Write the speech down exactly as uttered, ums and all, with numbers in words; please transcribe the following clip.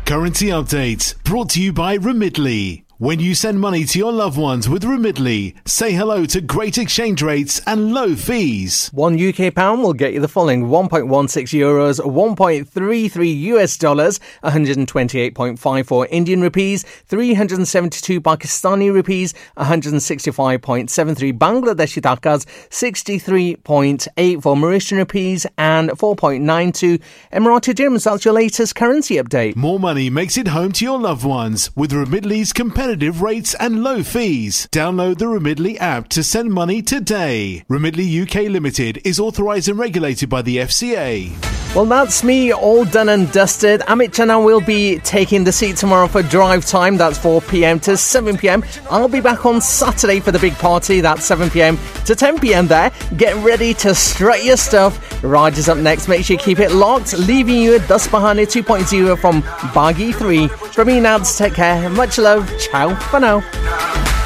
Currency update brought to you by Remitly. When you send money to your loved ones with Remitly, say hello to great exchange rates and low fees. One U K pound will get you the following: one point one six euros, one point three three U S dollars, one hundred twenty-eight point five four Indian rupees, three hundred seventy-two Pakistani rupees, one hundred sixty-five point seven three Bangladeshi takas, sixty-three point eight four Mauritian rupees, and four point nine two Emirati dirhams. That's your latest currency update. More money makes it home to your loved ones with Remitly's competitive rates and low fees. Download the Remitly app to send money today. Remitly U K Limited is authorised and regulated by the F C A. Well, that's me all done and dusted. Amit Chana will be taking the seat tomorrow for drive time. That's four p.m. to seven p.m. I'll be back on Saturday for the big party. That's seven p.m. to ten p.m. there. Get ready to strut your stuff. Raj is up next. Make sure you keep it locked. Leaving you with Dasbahane two point oh from Bagi three. From me, Nads, take care. Much love. Ciao for now.